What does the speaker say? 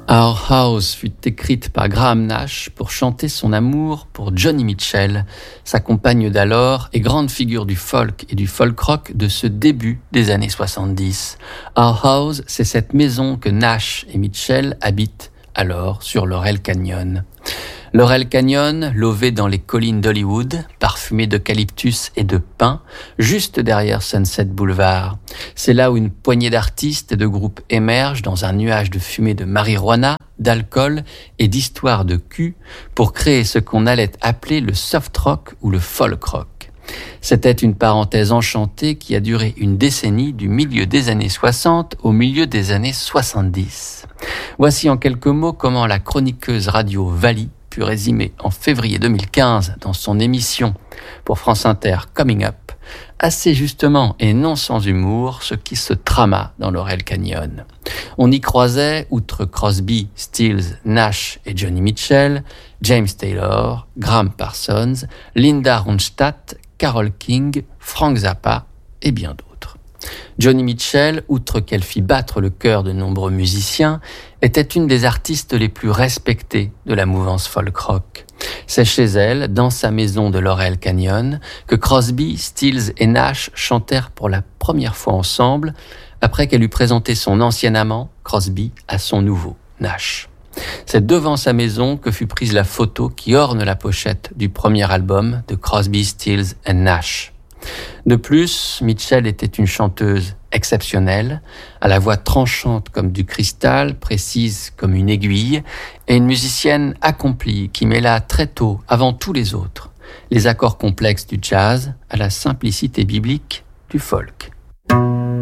Our House fut écrite par Graham Nash pour chanter son amour pour Joni Mitchell, sa compagne d'alors et grande figure du folk et du folk rock de ce début des années 70. Our House, c'est cette maison que Nash et Mitchell habitent alors sur Laurel Canyon. Laurel Canyon, lové dans les collines d'Hollywood, parfumé d'eucalyptus et de pin, juste derrière Sunset Boulevard. C'est là où une poignée d'artistes et de groupes émergent dans un nuage de fumée de marijuana, d'alcool et d'histoires de cul pour créer ce qu'on allait appeler le soft rock ou le folk rock. C'était une parenthèse enchantée qui a duré une décennie du milieu des années 60 au milieu des années 70. Voici en quelques mots comment la chroniqueuse radio Vali put résumer en février 2015 dans son émission pour France Inter Coming Up, assez justement et non sans humour, ce qui se trama dans Laurel Canyon. On y croisait, outre Crosby, Stills, Nash et Joni Mitchell, James Taylor, Graham Parsons, Linda Ronstadt, Carole King, Frank Zappa et bien d'autres. Joni Mitchell, outre qu'elle fit battre le cœur de nombreux musiciens, était une des artistes les plus respectées de la mouvance folk rock. C'est chez elle, dans sa maison de Laurel Canyon, que Crosby, Stills et Nash chantèrent pour la première fois ensemble, après qu'elle eut présenté son ancien amant, Crosby, à son nouveau, Nash. C'est devant sa maison que fut prise la photo qui orne la pochette du premier album de Crosby, Stills et Nash. De plus, Mitchell était une chanteuse exceptionnelle, à la voix tranchante comme du cristal, précise comme une aiguille, et une musicienne accomplie qui mêla très tôt, avant tous les autres, les accords complexes du jazz à la simplicité biblique du folk.